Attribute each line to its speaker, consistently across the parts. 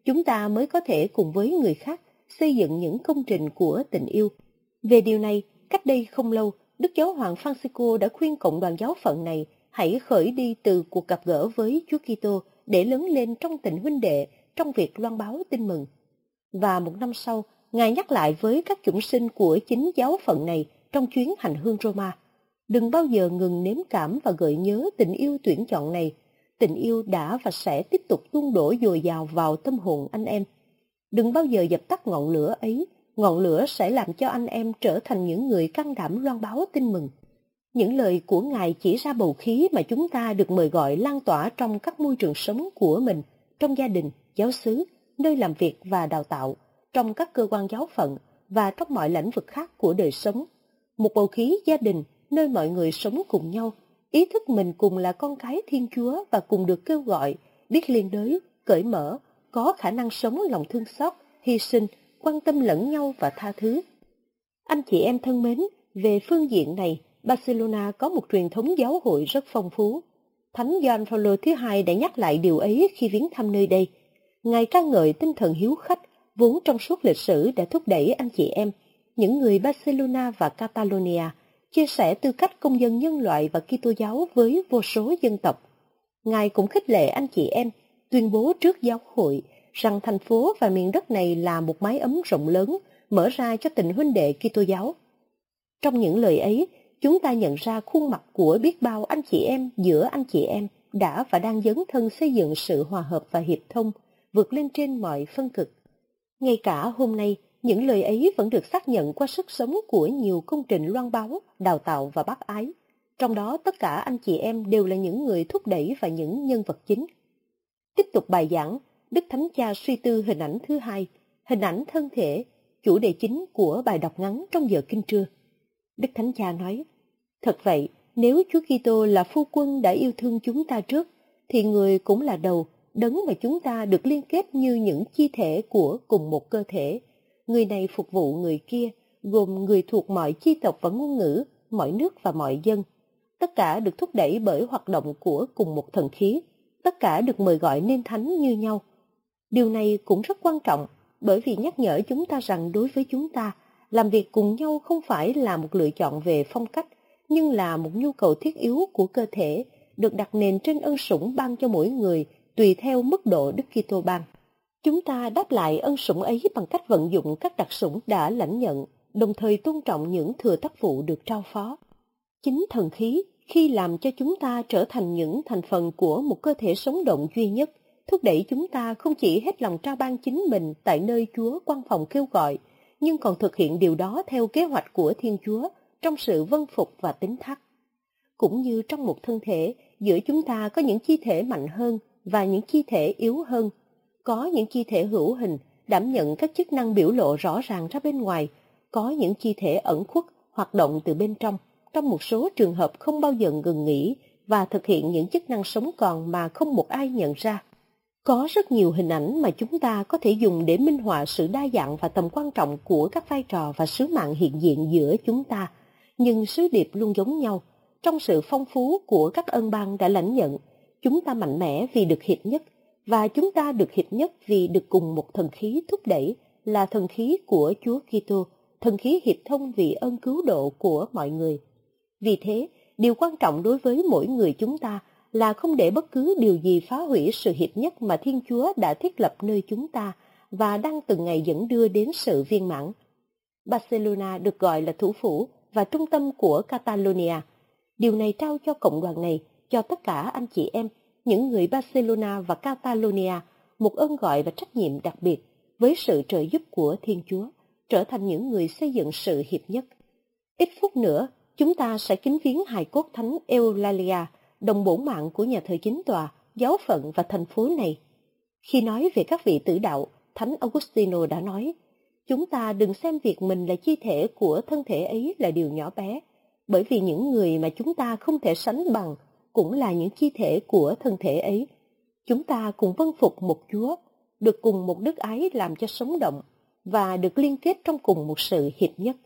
Speaker 1: chúng ta mới có thể cùng với người khác xây dựng những công trình của tình yêu. Về điều này, cách đây không lâu, Đức Giáo hoàng Francisco đã khuyên cộng đoàn giáo phận này hãy khởi đi từ cuộc gặp gỡ với Chúa Kitô để lớn lên trong tình huynh đệ trong việc loan báo tin mừng. Và một năm sau, Ngài nhắc lại với các chủng sinh của chính giáo phận này trong chuyến hành hương Roma: đừng bao giờ ngừng nếm cảm và gợi nhớ tình yêu tuyển chọn này. Tình yêu đã và sẽ tiếp tục tuôn đổ dồi dào vào tâm hồn anh em. Đừng bao giờ dập tắt ngọn lửa ấy. Ngọn lửa sẽ làm cho anh em trở thành những người can đảm loan báo tin mừng. Những lời của Ngài chỉ ra bầu khí mà chúng ta được mời gọi lan tỏa trong các môi trường sống của mình, trong gia đình, giáo xứ, nơi làm việc và đào tạo, trong các cơ quan giáo phận và trong mọi lĩnh vực khác của đời sống. Một bầu khí gia đình nơi mọi người sống cùng nhau, ý thức mình cùng là con cái Thiên Chúa và cùng được kêu gọi, biết liên đới, cởi mở, có khả năng sống lòng thương xót, hy sinh, quan tâm lẫn nhau và tha thứ. Anh chị em thân mến, về phương diện này, Barcelona có một truyền thống giáo hội rất phong phú. Thánh Gioan Phaolô thứ hai đã nhắc lại điều ấy khi viếng thăm nơi đây. Ngài ca ngợi tinh thần hiếu khách vốn trong suốt lịch sử đã thúc đẩy anh chị em, những người Barcelona và Catalonia, chia sẻ tư cách công dân nhân loại và Kitô giáo với vô số dân tộc. Ngài cũng khích lệ anh chị em, tuyên bố trước giáo hội rằng thành phố và miền đất này là một mái ấm rộng lớn, mở ra cho tình huynh đệ Kitô giáo. Trong những lời ấy, chúng ta nhận ra khuôn mặt của biết bao anh chị em giữa anh chị em đã và đang dấn thân xây dựng sự hòa hợp và hiệp thông, vượt lên trên mọi phân cực. Ngay cả hôm nay, những lời ấy vẫn được xác nhận qua sức sống của nhiều công trình loan báo, đào tạo và bác ái. Trong đó tất cả anh chị em đều là những người thúc đẩy và những nhân vật chính. Tiếp tục bài giảng, Đức Thánh Cha suy tư hình ảnh thứ hai, hình ảnh thân thể, chủ đề chính của bài đọc ngắn trong giờ kinh trưa. Đức Thánh Cha nói: thật vậy, nếu Chúa Kitô là phu quân đã yêu thương chúng ta trước, thì người cũng là đầu, đấng mà chúng ta được liên kết như những chi thể của cùng một cơ thể. Người này phục vụ người kia, gồm người thuộc mọi chi tộc và ngôn ngữ, mọi nước và mọi dân. Tất cả được thúc đẩy bởi hoạt động của cùng một thần khí. Tất cả được mời gọi nên thánh như nhau. Điều này cũng rất quan trọng, bởi vì nhắc nhở chúng ta rằng đối với chúng ta, làm việc cùng nhau không phải là một lựa chọn về phong cách, nhưng là một nhu cầu thiết yếu của cơ thể, được đặt nền trên ân sủng ban cho mỗi người tùy theo mức độ Đức Kitô ban. Chúng ta đáp lại ân sủng ấy bằng cách vận dụng các đặc sủng đã lãnh nhận, đồng thời tôn trọng những thừa tác vụ được trao phó. Chính thần khí, khi làm cho chúng ta trở thành những thành phần của một cơ thể sống động duy nhất, thúc đẩy chúng ta không chỉ hết lòng trao ban chính mình tại nơi Chúa quan phòng kêu gọi, nhưng còn thực hiện điều đó theo kế hoạch của Thiên Chúa trong sự vâng phục và tín thác. Cũng như trong một thân thể, giữa chúng ta có những chi thể mạnh hơn và những chi thể yếu hơn. Có những chi thể hữu hình, đảm nhận các chức năng biểu lộ rõ ràng ra bên ngoài. Có những chi thể ẩn khuất, hoạt động từ bên trong một số trường hợp không bao giờ ngừng nghỉ và thực hiện những chức năng sống còn mà không một ai nhận ra. Có rất nhiều hình ảnh mà chúng ta có thể dùng để minh họa sự đa dạng và tầm quan trọng của các vai trò và sứ mạng hiện diện giữa chúng ta, nhưng sứ điệp luôn giống nhau. Trong sự phong phú của các ân ban đã lãnh nhận, chúng ta mạnh mẽ vì được hiệp nhất, và chúng ta được hiệp nhất vì được cùng một thần khí thúc đẩy, là thần khí của Chúa Kitô, thần khí hiệp thông vì ơn cứu độ của mọi người. Vì thế, điều quan trọng đối với mỗi người chúng ta là không để bất cứ điều gì phá hủy sự hiệp nhất mà Thiên Chúa đã thiết lập nơi chúng ta và đang từng ngày dẫn đưa đến sự viên mãn. Barcelona được gọi là thủ phủ và trung tâm của Catalonia. Điều này trao cho cộng đoàn này, cho tất cả anh chị em, những người Barcelona và Catalonia, một ơn gọi và trách nhiệm đặc biệt với sự trợ giúp của Thiên Chúa, trở thành những người xây dựng sự hiệp nhất. Ít phút nữa, chúng ta sẽ kính viếng hài cốt Thánh Eulalia, đồng bổn mạng của nhà thờ chính tòa, giáo phận và thành phố này. Khi nói về các vị tử đạo, Thánh Augustino đã nói: chúng ta đừng xem việc mình là chi thể của thân thể ấy là điều nhỏ bé, bởi vì những người mà chúng ta không thể sánh bằng cũng là những chi thể của thân thể ấy. Chúng ta cùng vâng phục một Chúa, được cùng một đức ái làm cho sống động và được liên kết trong cùng một sự hiệp nhất.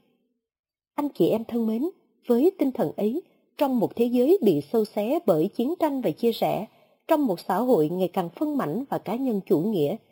Speaker 1: Anh chị em thân mến, với tinh thần ấy, trong một thế giới bị xâu xé bởi chiến tranh và chia rẽ, trong một xã hội ngày càng phân mảnh và cá nhân chủ nghĩa,